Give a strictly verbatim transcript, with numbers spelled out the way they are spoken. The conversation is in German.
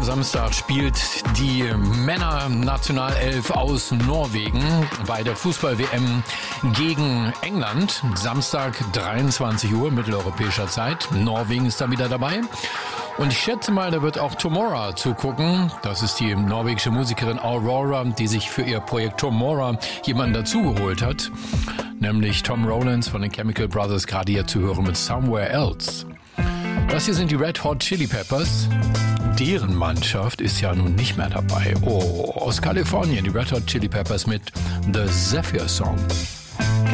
Samstag spielt die Männer-Nationalelf aus Norwegen bei der Fußball-W M gegen England. Samstag dreiundzwanzig Uhr mitteleuropäischer Zeit. Norwegen ist da wieder dabei. Und ich schätze mal, da wird auch Tomorrow zugucken. Das ist die norwegische Musikerin Aurora, die sich für ihr Projekt Tomorrow jemanden dazugeholt hat. Nämlich Tom Rowlands von den Chemical Brothers, gerade hier zu hören mit Somewhere Else. Das hier sind die Red Hot Chili Peppers. Deren Mannschaft ist ja nun nicht mehr dabei. Oh, aus Kalifornien, die Red Hot Chili Peppers mit The Zephyr Song.